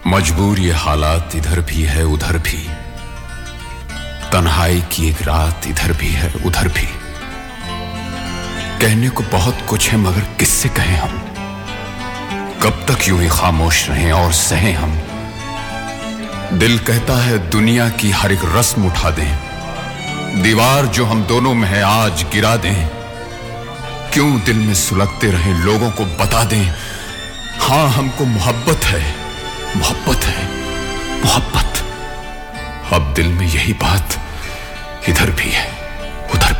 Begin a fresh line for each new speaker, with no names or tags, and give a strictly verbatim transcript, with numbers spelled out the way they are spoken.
मजबूर ये हालात इधर भी है उधर भी, तन्हाई की एक रात इधर भी है उधर भी। कहने को बहुत कुछ है मगर किससे कहें हम, कब तक यूं ही खामोश रहें और सहें हम। दिल कहता है दुनिया की हर एक रस्म उठा दें, दीवार जो हम दोनों में है आज गिरा दें। क्यों दिल में सुलगते रहें लोगों को बता दें, हां हमको मोहब्बत है मोहब्बत है मोहब्बत। अब दिल में यही बात इधर भी है उधर भी।